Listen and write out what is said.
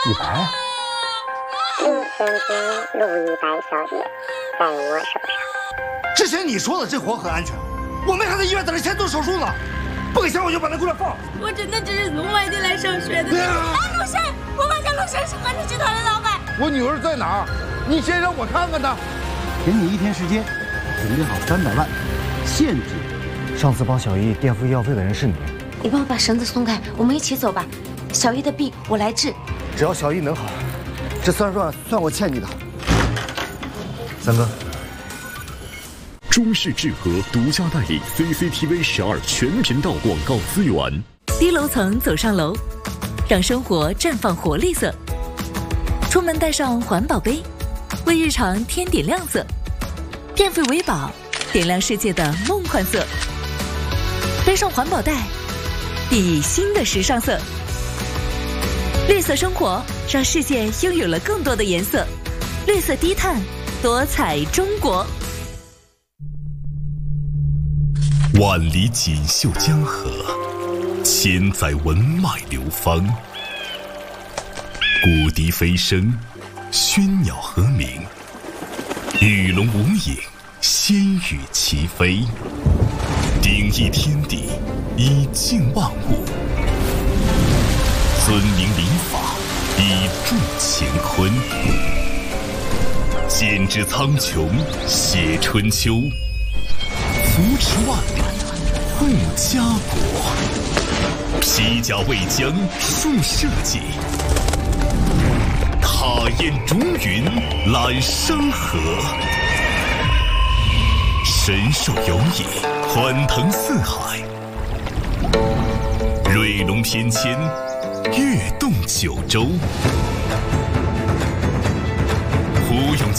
100。 现金路100小姐，在我手上。 之前你说了这活很安全，我们还在医院等着钱做手术呢。不给钱我就把它过来放。 我真的只是从外地来上学的。陆生，我发现陆生是和你集团的老板。 我女儿在哪儿？你先让我看看她。给你1天时间，准备好300万，现金。上次帮小姨垫付医药费的人是你。 你帮我把绳子松开，我们一起走吧。小姨的病我来治。 只要小姨能好，这30万算我欠你的。三哥。 中视智和独家代理 CCTV 12全频道广告资源。 低楼层走上楼，让生活绽放活力色。出门带上环保杯，为日常添点亮色。电费为宝，点亮世界的梦幻色。背上环保袋，熠熠新的时尚色。绿色生活，让世界拥有了更多的颜色。绿色低碳，多彩中国。 万里锦绣江河，千载文脉流芳。古笛飞声，喧鸟和鸣，鱼龙无影，仙羽齐飞。鼎益天地，以静万物；尊明礼法，以助乾坤。剪纸苍穹，写春秋。扶持万里，护家国；披甲为疆，树社稷；踏烟逐云，揽山河；神兽游弋，欢腾四海；瑞龙翩跹，跃动九州；